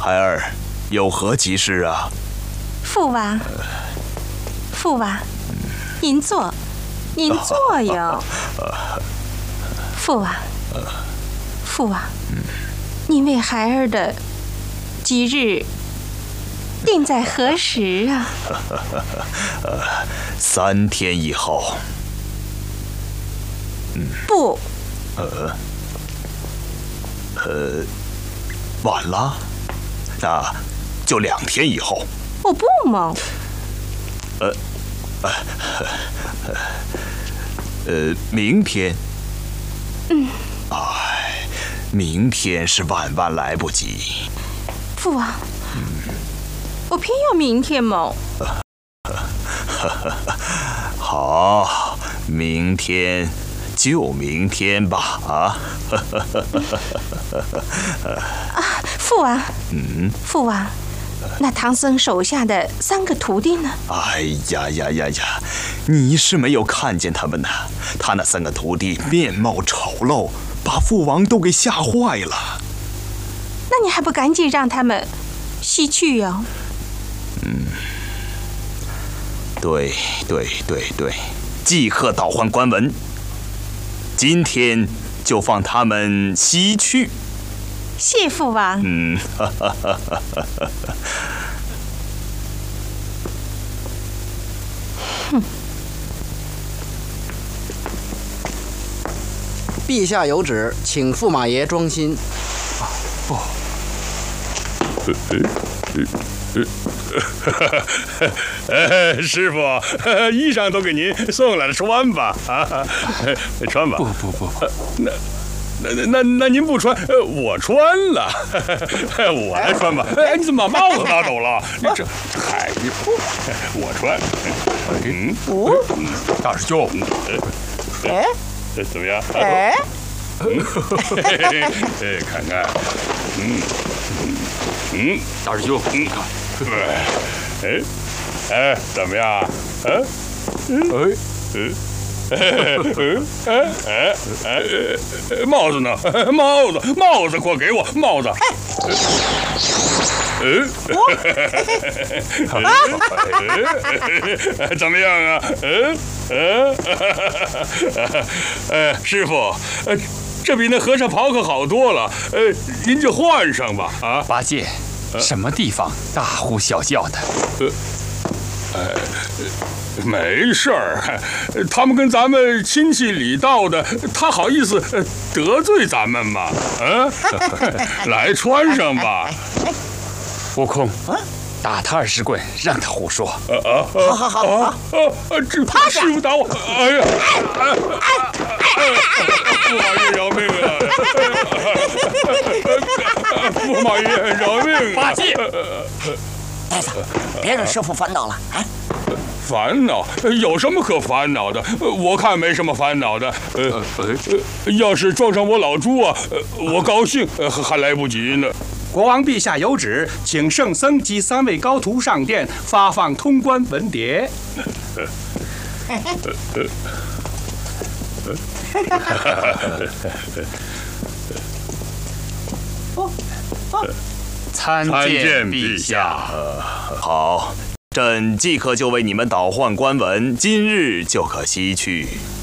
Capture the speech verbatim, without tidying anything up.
孩儿，有何急事啊？ 父王，父王，您坐，您坐哟。父王，父王，您为孩儿的吉日定在何时啊？ 三天以后。嗯， 不。 呃。呃，晚了，那就两天以后。 我不嘛。 呃，呃，呃，明天。 嗯。 哎，明天是万万来不及。 父王，嗯、我偏要明天嘛。 好，明天。就明天吧，啊！ 啊，父王， 嗯， 父王，那唐僧手下的三个徒弟呢？ 哎呀呀呀呀！你是没有看见他们呢？他那三个徒弟面貌丑陋，把父王都给吓坏了。 那你还不赶紧让他们西去哟？ 嗯，对对对对，即刻倒换官文。今天就放他们西去。 谢父王。 嗯，哈哈哈哈哈。 哼。陛下有旨，请驸马爷装新。 啊，不。 呃，师傅，衣裳都给您送来了，穿吧，啊，穿吧。 不不不不， 那那那那您不穿，我穿了，我来穿吧。哎，你怎么把帽子拿走了？你这，嗨，你我穿。嗯， 我大师兄， 哎，怎么样？ 哎， 哎，看看，嗯嗯， 大师兄，嗯。 哎，哎，怎么样？嗯，哎，嗯，哎哎哎哎，帽子呢？帽子，帽子，快给我帽子！嗯，怎么样啊？嗯嗯，哎，师傅，呃，这比那和尚袍可好多了。呃，您就换上吧。啊， 八戒。什么地方大呼小叫的？ 呃，呃，没事儿，他们跟咱们亲戚里道的，他好意思得罪咱们吗？嗯，来穿上吧。 悟空，打他二十棍，让他胡说。 啊啊！好好好好！啊啊！这师傅打我！哎呀！驸马爷饶命啊！驸马爷饶命！ 八戒， 呆子，别让师傅烦恼了啊！ 烦恼？有什么可烦恼的？我看没什么烦恼的。呃呃，要是撞上我老猪啊，我高兴还来不及呢。 国王陛下有旨，请圣僧及三位高徒上殿发放通关文牒。 参见陛下。 好，朕即刻就为你们倒换官文，今日就可西去。